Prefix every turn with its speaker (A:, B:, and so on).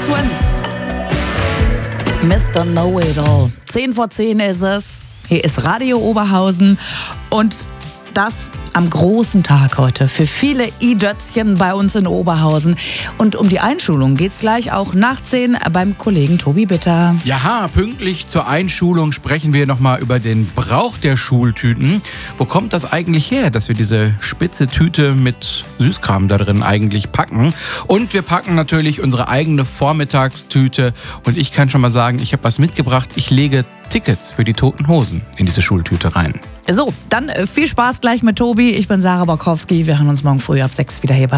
A: Swims. Mr. Know-It-All. 10 vor 10 ist es. Hier ist Radio Oberhausen und das am großen Tag heute für viele I-Dötzchen bei uns in Oberhausen. Und um die Einschulung geht's gleich auch nach 10 beim Kollegen Tobi Bitter.
B: Ja, pünktlich zur Einschulung sprechen wir nochmal über den Brauch der Schultüten. Wo kommt das eigentlich her, dass wir diese spitze Tüte mit Süßkram da drin eigentlich packen? Und wir packen natürlich unsere eigene Vormittagstüte. Und ich kann schon mal sagen, ich habe was mitgebracht. Ich lege Tickets für die Toten Hosen in diese Schultüte rein.
A: So, dann viel Spaß gleich mit Tobi. Ich bin Sarah Borkowski. Wir hören uns morgen früh ab 6 wieder hier bei